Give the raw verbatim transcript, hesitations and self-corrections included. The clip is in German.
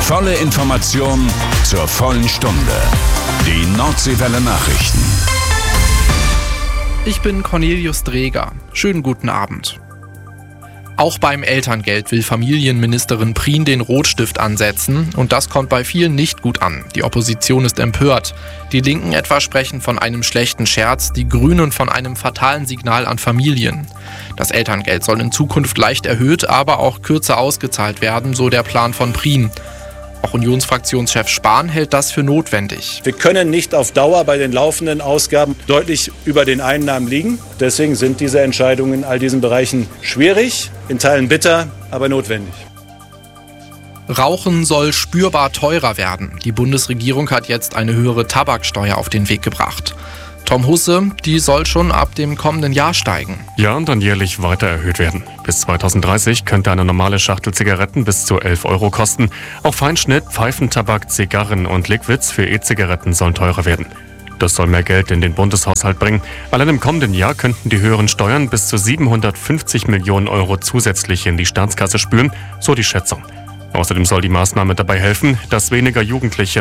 Volle Information zur vollen Stunde. Die Nordseewelle Nachrichten. Ich bin Cornelius Dreger. Schönen guten Abend. Auch beim Elterngeld will Familienministerin Prien den Rotstift ansetzen und das kommt bei vielen nicht gut an. Die Opposition ist empört. Die Linken etwa sprechen von einem schlechten Scherz, die Grünen von einem fatalen Signal an Familien. Das Elterngeld soll in Zukunft leicht erhöht, aber auch kürzer ausgezahlt werden, so der Plan von Prien. Auch Unionsfraktionschef Spahn hält das für notwendig. Wir können nicht auf Dauer bei den laufenden Ausgaben deutlich über den Einnahmen liegen. Deswegen sind diese Entscheidungen in all diesen Bereichen schwierig, in Teilen bitter, aber notwendig. Rauchen soll spürbar teurer werden. Die Bundesregierung hat jetzt eine höhere Tabaksteuer auf den Weg gebracht. Tom Husse, die soll schon ab dem kommenden Jahr steigen. Ja, und dann jährlich weiter erhöht werden. Bis zweitausenddreißig könnte eine normale Schachtel Zigaretten bis zu elf Euro kosten. Auch Feinschnitt, Pfeifentabak, Zigarren und Liquids für E-Zigaretten sollen teurer werden. Das soll mehr Geld in den Bundeshaushalt bringen. Allein im kommenden Jahr könnten die höheren Steuern bis zu siebenhundertfünfzig Millionen Euro zusätzlich in die Staatskasse spülen, so die Schätzung. Außerdem soll die Maßnahme dabei helfen, dass weniger Jugendliche